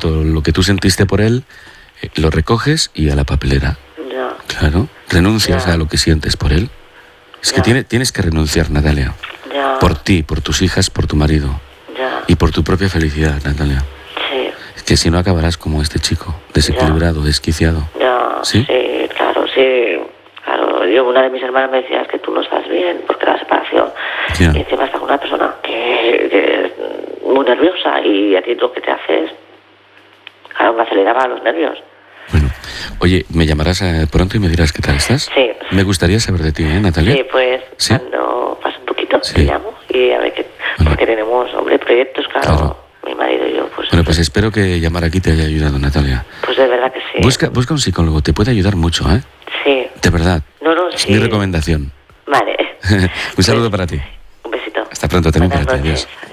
momento lo que tú sentiste por él, lo recoges y a la papelera. Ya. Claro, renuncias Ya. a lo que sientes por él. Es que Ya. tienes que renunciar, Natalia. Ya. Por ti, por tus hijas, por tu marido. Ya. Y por tu propia felicidad, Natalia. Sí. Es que si no acabarás como este chico, desequilibrado, desquiciado. Ya. ¿Sí? Sí, claro, sí. Claro, yo, una de mis hermanas me decía, es que tú no estás bien, porque la separación. Ya. Y encima estás con una persona que es muy nerviosa y a ti lo que te hace es, claro, me aceleraba los nervios. Bueno, oye, ¿me llamarás pronto y me dirás qué tal estás? Sí. Me gustaría saber de ti, Natalia? Sí, pues ¿Sí? cuando pase un poquito, Sí. te llamo y a ver qué. Bueno. Porque tenemos, hombre, proyectos, claro, Claro. mi marido y yo, pues. Bueno, pues espero que llamar aquí te haya ayudado, Natalia. Pues de verdad que sí. Busca un psicólogo, te puede ayudar mucho, ¿eh? Sí. De verdad. No, Es sí. mi recomendación. Vale. Un saludo para ti. Un besito. Hasta pronto, también Buenas para ti. noches. Adiós. Adiós.